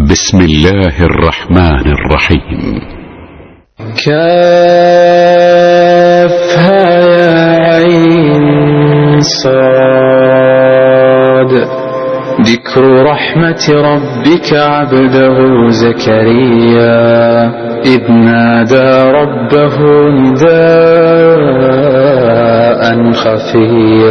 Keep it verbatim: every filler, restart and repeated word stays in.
بسم الله الرحمن الرحيم. كافها يا عين صاد. ذكر رحمة ربك عبده زكريا إذ نادى ربه نداء خفيا